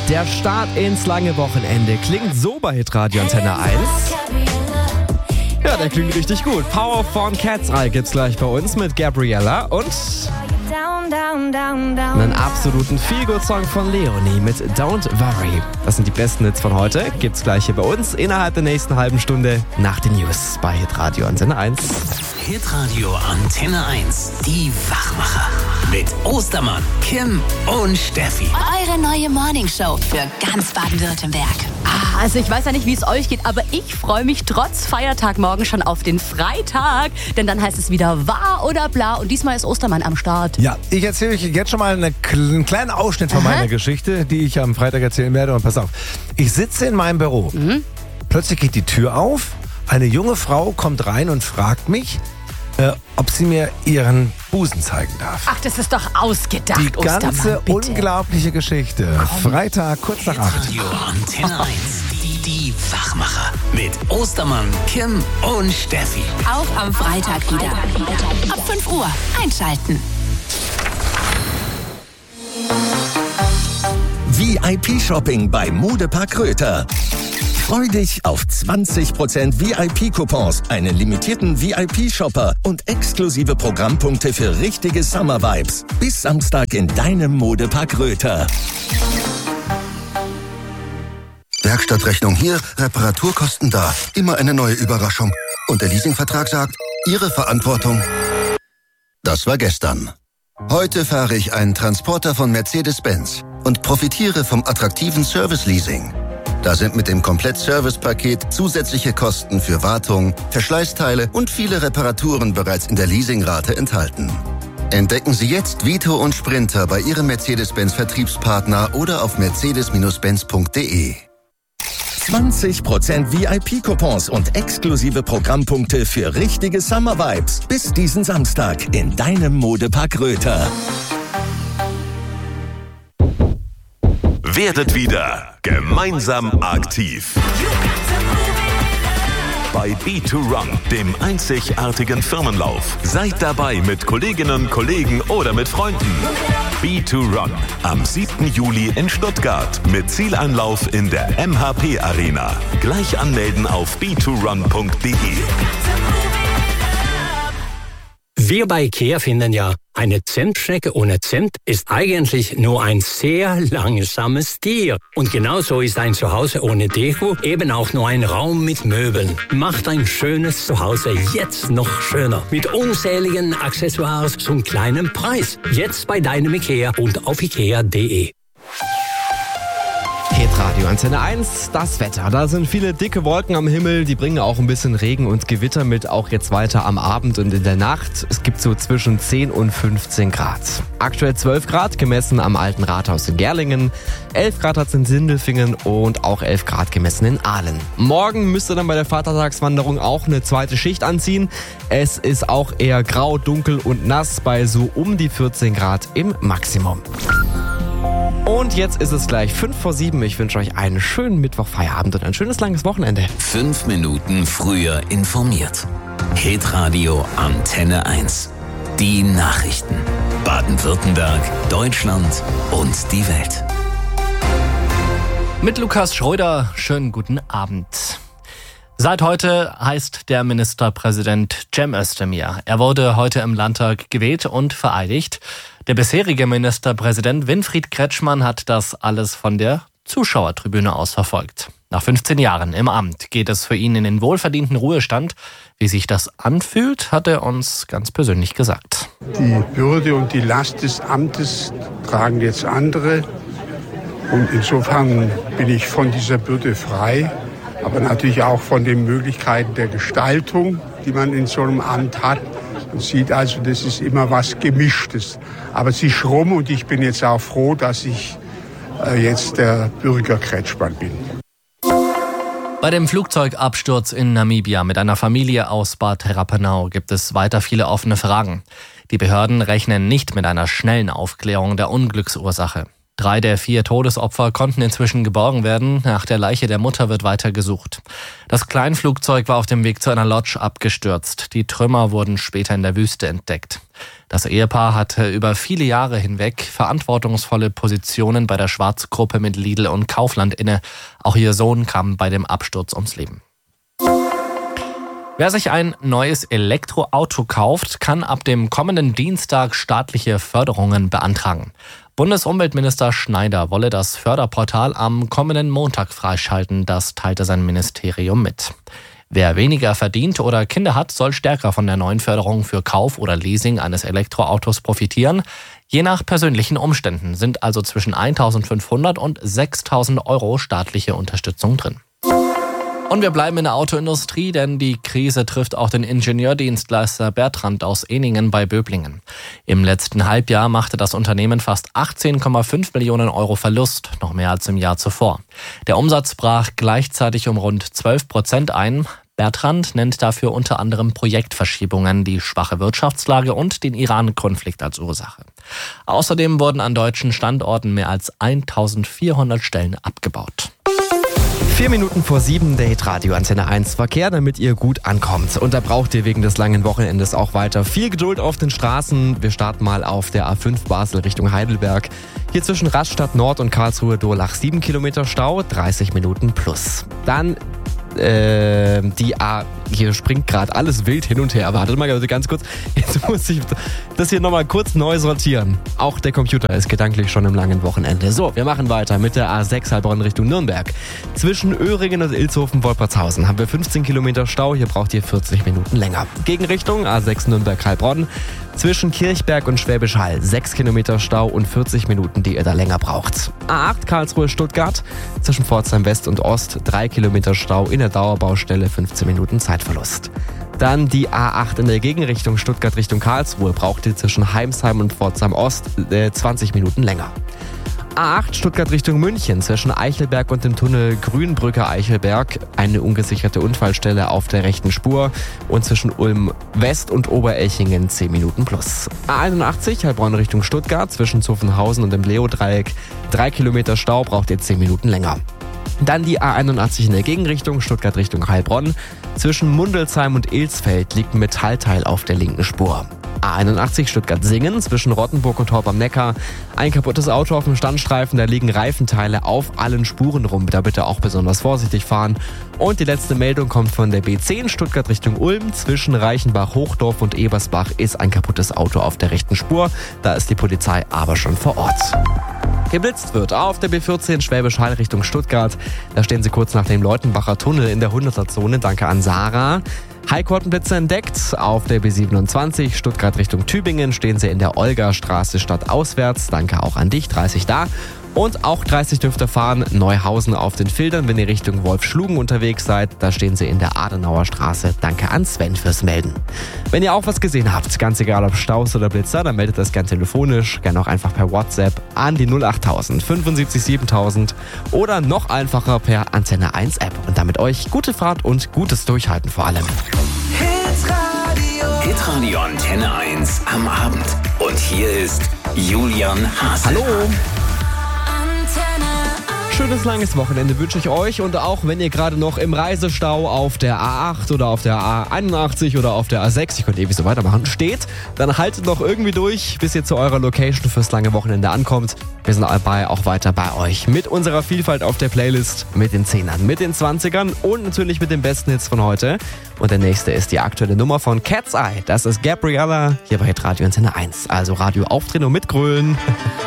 Der Start ins lange Wochenende klingt so bei Hitradio Antenne 1. Ja, der klingt richtig gut. Power von Cat's Eye gibt's gleich bei uns mit Gabriella und einen absoluten Feel-Good-Song von Leonie mit Don't Worry. Das sind die besten Hits von heute. Gibt's gleich hier bei uns innerhalb der nächsten halben Stunde nach den News bei Hitradio Antenne 1. Hitradio Antenne 1, die Wachmacher. Mit Ostermann, Kim und Steffi. Eure neue Morningshow für ganz Baden-Württemberg. Also ich weiß ja nicht, wie es euch geht, aber ich freue mich trotz Feiertag morgen schon auf den Freitag. Denn dann heißt es wieder wahr oder bla und diesmal ist Ostermann am Start. Ja, ich erzähle euch jetzt schon mal einen kleinen Ausschnitt von meiner Geschichte, die ich am Freitag erzählen werde. Und pass auf, ich sitze in meinem Büro. Plötzlich geht die Tür auf, eine junge Frau kommt rein und fragt mich, ob sie mir ihren Busen zeigen darf. Ach, das ist doch ausgedacht, Die ganze Ostermann, bitte. unglaubliche Geschichte. Freitag, kurz nach 8. Radio Antenne 1, die Wachmacher. Mit Ostermann, Kim und Steffi. Auch am Freitag wieder. Ab 5 Uhr einschalten. VIP-Shopping bei Modepark Röther. Freu dich auf 20% VIP-Coupons, einen limitierten VIP-Shopper und exklusive Programmpunkte für richtige Summer-Vibes. Bis Samstag in deinem Modepark Röther. Werkstattrechnung hier, Reparaturkosten da. Immer eine neue Überraschung. Und der Leasingvertrag sagt, Ihre Verantwortung. Das war gestern. Heute fahre ich einen Transporter von Mercedes-Benz und profitiere vom attraktiven Service-Leasing. Da sind mit dem Komplett-Service-Paket zusätzliche Kosten für Wartung, Verschleißteile und viele Reparaturen bereits in der Leasingrate enthalten. Entdecken Sie jetzt Vito und Sprinter bei Ihrem Mercedes-Benz-Vertriebspartner oder auf mercedes-benz.de. 20% VIP-Coupons und exklusive Programmpunkte für richtige Summer-Vibes. Bis diesen Samstag in deinem Modepark Röther. Werdet wieder gemeinsam aktiv. Bei B2Run, dem einzigartigen Firmenlauf. Seid dabei mit Kolleginnen, Kollegen oder mit Freunden. B2Run am 7. Juli in Stuttgart mit Zieleinlauf in der MHP Arena. Gleich anmelden auf b2run.de. Wir bei IKEA finden ja, eine Zentstrecke ohne Zent ist eigentlich nur ein sehr langsames Tier. Und genauso ist ein Zuhause ohne Deko eben auch nur ein Raum mit Möbeln. Macht ein schönes Zuhause jetzt noch schöner. Mit unzähligen Accessoires zum kleinen Preis. Jetzt bei deinem IKEA und auf ikea.de. Hitradio Antenne 1, das Wetter. Da sind viele dicke Wolken am Himmel, die bringen auch ein bisschen Regen und Gewitter mit, auch jetzt weiter am Abend und in der Nacht. Es gibt so zwischen 10 und 15 Grad. Aktuell 12 Grad, gemessen am Alten Rathaus in Gerlingen. 11 Grad hat es in Sindelfingen und auch 11 Grad gemessen in Aalen. Morgen müsst ihr dann bei der Vatertagswanderung auch eine zweite Schicht anziehen. Es ist auch eher grau, dunkel und nass bei so um die 14 Grad im Maximum. Und jetzt ist es gleich 6:55. Ich wünsche euch einen schönen Mittwochfeierabend und ein schönes langes Wochenende. 5 Minuten früher informiert. Hitradio Antenne 1. Die Nachrichten. Baden-Württemberg, Deutschland und die Welt. Mit Lukas Schröder, schönen guten Abend. Seit heute heißt der Ministerpräsident Cem Özdemir. Er wurde heute im Landtag gewählt und vereidigt. Der bisherige Ministerpräsident Winfried Kretschmann hat das alles von der Zuschauertribüne aus verfolgt. Nach 15 Jahren im Amt geht es für ihn in den wohlverdienten Ruhestand. Wie sich das anfühlt, hat er uns ganz persönlich gesagt. Die Bürde und die Last des Amtes tragen jetzt andere. Und insofern bin ich von dieser Bürde frei, aber natürlich auch von den Möglichkeiten der Gestaltung, die man in so einem Amt hat. Man sieht also, das ist immer was Gemischtes. Aber es ist rum und ich bin jetzt auch froh, dass ich jetzt der Bürger Kretschmann bin. Bei dem Flugzeugabsturz in Namibia mit einer Familie aus Bad Rappenau gibt es weiter viele offene Fragen. Die Behörden rechnen nicht mit einer schnellen Aufklärung der Unglücksursache. 3 der 4 Todesopfer konnten inzwischen geborgen werden. Nach der Leiche der Mutter wird weiter gesucht. Das Kleinflugzeug war auf dem Weg zu einer Lodge abgestürzt. Die Trümmer wurden später in der Wüste entdeckt. Das Ehepaar hatte über viele Jahre hinweg verantwortungsvolle Positionen bei der Schwarzgruppe mit Lidl und Kaufland inne. Auch ihr Sohn kam bei dem Absturz ums Leben. Wer sich ein neues Elektroauto kauft, kann ab dem kommenden Dienstag staatliche Förderungen beantragen. Bundesumweltminister Schneider wolle das Förderportal am kommenden Montag freischalten, das teilte sein Ministerium mit. Wer weniger verdient oder Kinder hat, soll stärker von der neuen Förderung für Kauf oder Leasing eines Elektroautos profitieren. Je nach persönlichen Umständen sind also zwischen 1.500 und 6.000 Euro staatliche Unterstützung drin. Und wir bleiben in der Autoindustrie, denn die Krise trifft auch den Ingenieurdienstleister Bertrand aus Ehningen bei Böblingen. Im letzten Halbjahr machte das Unternehmen fast 18,5 Millionen Euro Verlust, noch mehr als im Jahr zuvor. Der Umsatz brach gleichzeitig um rund 12% ein. Bertrand nennt dafür unter anderem Projektverschiebungen, die schwache Wirtschaftslage und den Iran-Konflikt als Ursache. Außerdem wurden an deutschen Standorten mehr als 1.400 Stellen abgebaut. 4 Minuten vor 7, der Hitradio Antenne 1 Verkehr, damit ihr gut ankommt. Und da braucht ihr wegen des langen Wochenendes auch weiter viel Geduld auf den Straßen. Wir starten mal auf der A5 Basel Richtung Heidelberg. Hier zwischen Rastatt Nord und Karlsruhe-Durlach 7 Kilometer Stau, 30 Minuten plus. Dann hier springt gerade alles wild hin und her. Wartet mal ganz kurz. Jetzt muss ich das hier nochmal kurz neu sortieren. Auch der Computer ist gedanklich schon im langen Wochenende. So, wir machen weiter mit der A6 Heilbronn Richtung Nürnberg. Zwischen Öhringen und Ilshofen-Wolpertshausen haben wir 15 Kilometer Stau. Hier braucht ihr 40 Minuten länger. Gegenrichtung A6 Nürnberg-Heilbronn. Zwischen Kirchberg und Schwäbisch Hall 6 Kilometer Stau und 40 Minuten, die ihr da länger braucht. A8 Karlsruhe-Stuttgart. Zwischen Pforzheim West und Ost 3 Kilometer Stau in der Dauerbaustelle, 15 Minuten Zeitverlust. Dann die A8 in der Gegenrichtung Stuttgart Richtung Karlsruhe braucht ihr zwischen Heimsheim und Pforzheim Ost 20 Minuten länger. A8 Stuttgart Richtung München zwischen Eichelberg und dem Tunnel Grünbrücke-Eichelberg eine ungesicherte Unfallstelle auf der rechten Spur und zwischen Ulm West und Oberelchingen 10 Minuten plus. A81 Heilbronn Richtung Stuttgart zwischen Zuffenhausen und dem Leo-Dreieck 3 Kilometer Stau, braucht ihr 10 Minuten länger. Dann die A81 in der Gegenrichtung Stuttgart Richtung Heilbronn. Zwischen Mundelsheim und Ilsfeld liegt ein Metallteil auf der linken Spur. A81 Stuttgart-Singen zwischen Rottenburg und Horb am Neckar. Ein kaputtes Auto auf dem Standstreifen, da liegen Reifenteile auf allen Spuren rum. Da bitte auch besonders vorsichtig fahren. Und die letzte Meldung kommt von der B10 Stuttgart Richtung Ulm. Zwischen Reichenbach, Hochdorf und Ebersbach ist ein kaputtes Auto auf der rechten Spur. Da ist die Polizei aber schon vor Ort. Geblitzt wird auf der B14 Schwäbisch Hall Richtung Stuttgart. Da stehen sie kurz nach dem Leutenbacher Tunnel in der 100er-Zone. Danke an Sarah. Highquotenblitze entdeckt. Auf der B27 Stuttgart Richtung Tübingen stehen sie in der Olgastraße stadtauswärts. Danke auch an dich, 30 da. Und auch 30 dürft ihr fahren, Neuhausen auf den Filtern, wenn ihr Richtung Wolfschlugen unterwegs seid. Da stehen sie in der Adenauer Straße. Danke an Sven fürs Melden. Wenn ihr auch was gesehen habt, ganz egal ob Staus oder Blitzer, dann meldet das gern telefonisch, gern auch einfach per WhatsApp an die 08000 75 7000 oder noch einfacher per Antenne 1 App. Und damit euch gute Fahrt und gutes Durchhalten vor allem. Hitradio Antenne 1 am Abend. Und hier ist Julian Haase. Hallo. Schönes langes Wochenende wünsche ich euch und auch wenn ihr gerade noch im Reisestau auf der A8 oder auf der A81 oder auf der A6, ich könnte ewig so weitermachen, steht, dann haltet noch irgendwie durch, bis ihr zu eurer Location fürs lange Wochenende ankommt. Wir sind dabei auch weiter bei euch mit unserer Vielfalt auf der Playlist, mit den 10ern, mit den 20ern und natürlich mit den besten Hits von heute. Und der nächste ist die aktuelle Nummer von Cat's Eye. Das ist Gabriella hier bei Hitradio Antenne 1. Also Radio aufdrehen und mitgrölen.